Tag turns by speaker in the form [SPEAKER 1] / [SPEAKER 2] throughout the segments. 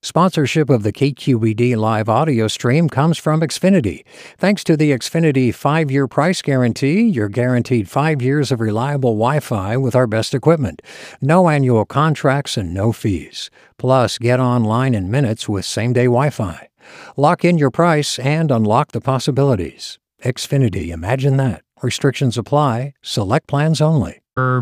[SPEAKER 1] Sponsorship of the KQED live audio stream comes from Xfinity. Thanks to the Xfinity 5-year price guarantee, you're guaranteed 5 years of reliable Wi-Fi with our best equipment. No annual contracts and no fees. Plus, get online in minutes with same-day Wi-Fi. Lock in your price and unlock the possibilities. Xfinity, imagine that. Restrictions apply. Select plans only.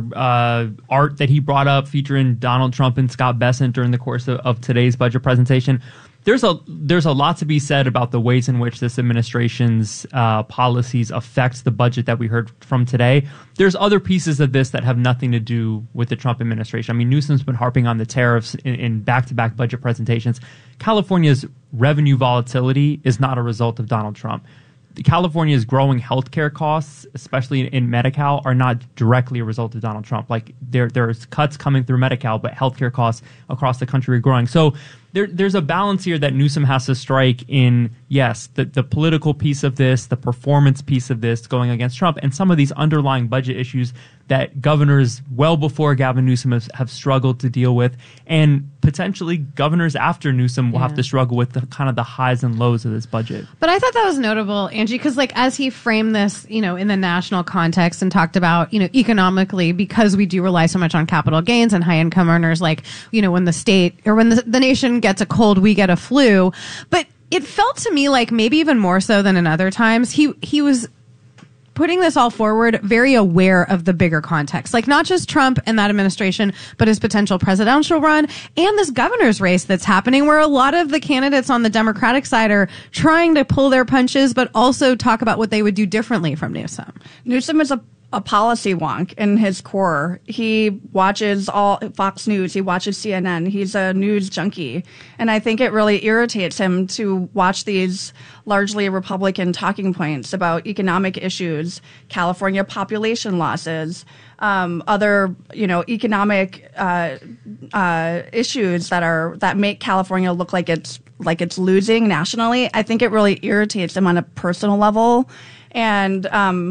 [SPEAKER 2] Art that he brought up featuring Donald Trump and Scott Bessent during the course of today's budget presentation. There's a lot to be said about the ways in which this administration's policies affect the budget that we heard from today. There's other pieces of this that have nothing to do with the Trump administration. I mean, Newsom's been harping on the tariffs in back-to-back budget presentations. California's revenue volatility is not a result of Donald Trump. California's growing healthcare costs, especially in Medi-Cal, are not directly a result of Donald Trump. Like there's cuts coming through Medi-Cal, but healthcare costs across the country are growing. So there's a balance here that Newsom has to strike in, yes, the political piece of this, the performance piece of this going against Trump, and some of these underlying budget issues that governors well before Gavin Newsom have struggled to deal with, and potentially governors after Newsom will have to struggle with the kind of the highs and lows of this budget.
[SPEAKER 3] But I thought that was notable, Angie, because as he framed this, in the national context and talked about, economically, because we do rely so much on capital gains and high income earners, when the state or when the nation gets a cold, we get a flu. But it felt to me like maybe even more so than in other times, he was putting this all forward very aware of the bigger context, not just Trump and that administration, but his potential presidential run and this governor's race that's happening, where a lot of the candidates on the Democratic side are trying to pull their punches, but also talk about what they would do differently from Newsom.
[SPEAKER 4] Newsom is a policy wonk in his core. He watches all Fox News. He watches CNN. He's a news junkie. And I think it really irritates him to watch these largely Republican talking points about economic issues, California population losses, other, economic issues that make California look like it's losing nationally. I think it really irritates him on a personal level. And,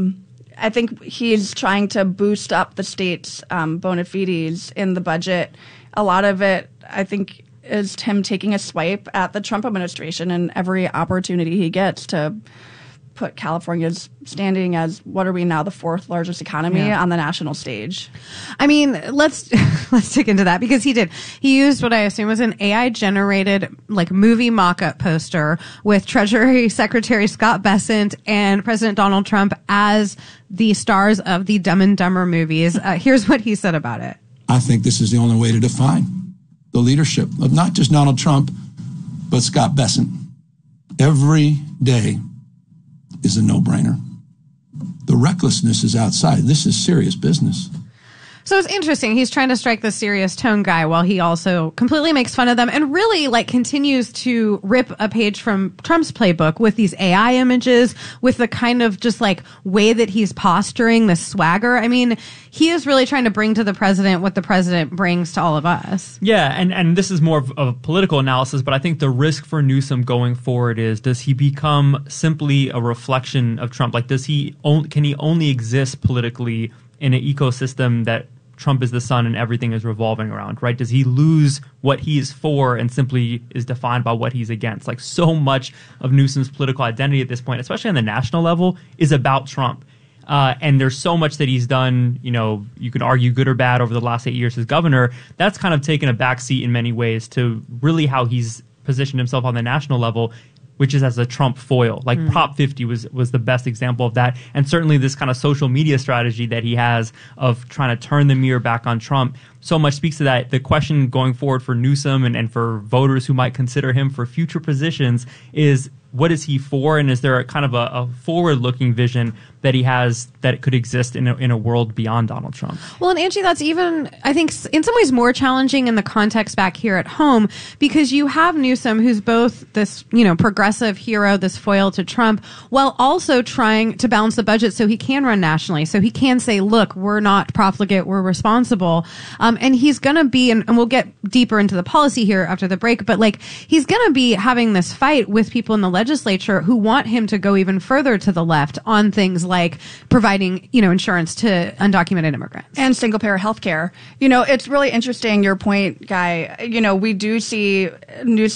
[SPEAKER 4] I think he's trying to boost up the state's bona fides in the budget. A lot of it, I think, is him taking a swipe at the Trump administration and every opportunity he gets to put California's standing as, what are we now, the fourth largest economy on the national stage.
[SPEAKER 3] I mean, let's dig into that, because he used what I assume was an AI generated movie mock-up poster with Treasury Secretary Scott Bessent and President Donald Trump as the stars of the Dumb and Dumber movies. Here's what he said about it.
[SPEAKER 5] I think this is the only way to define the leadership of not just Donald Trump, but Scott Bessent. Every day is a no-brainer. The recklessness is outside. This is serious business.
[SPEAKER 3] So it's interesting. He's trying to strike the serious tone guy while he also completely makes fun of them and really continues to rip a page from Trump's playbook with these AI images, with the kind of just way that he's posturing, the swagger. I mean, he is really trying to bring to the president what the president brings to all of us.
[SPEAKER 2] Yeah, and this is more of a political analysis, but I think the risk for Newsom going forward is, does he become simply a reflection of Trump? Can he only exist politically in an ecosystem that Trump is the sun and everything is revolving around, right? Does he lose what he is for and simply is defined by what he's against? So much of Newsom's political identity at this point, especially on the national level, is about Trump. And there's so much that he's done, you can argue good or bad over the last 8 years as governor. That's kind of taken a backseat in many ways to really how he's positioned himself on the national level, which is as a Trump foil. Prop 50 was the best example of that. And certainly this kind of social media strategy that he has of trying to turn the mirror back on Trump so much speaks to that. The question going forward for Newsom and for voters who might consider him for future positions is, what is he for? And is there a kind of a forward-looking vision that he has that could exist in a world beyond Donald Trump?
[SPEAKER 3] Well, and Angie, that's even, I think, in some ways more challenging in the context back here at home, because you have Newsom, who's both this, progressive hero, this foil to Trump, while also trying to balance the budget so he can run nationally, so he can say, look, we're not profligate, we're responsible. And he's going to be, and we'll get deeper into the policy here after the break, but he's going to be having this fight with people in the legislature who want him to go even further to the left on things like providing, insurance to undocumented immigrants.
[SPEAKER 4] And single-payer health care. It's really interesting, your point, Guy. We do see